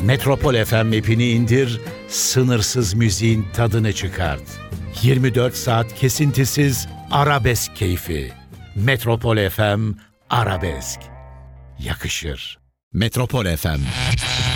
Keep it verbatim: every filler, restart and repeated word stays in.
Metropol F M app'ini indir, sınırsız müziğin tadını çıkart. yirmi dört saat kesintisiz arabesk keyfi. Metropol F M Arabesk. Yakışır. Metropol F M.